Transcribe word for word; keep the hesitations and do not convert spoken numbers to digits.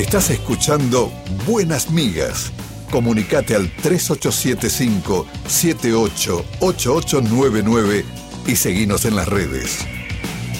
Estás escuchando Buenas Migas. Comunicate al tres ocho siete cinco, siete ocho ocho ocho nueve nueve y seguinos en las redes.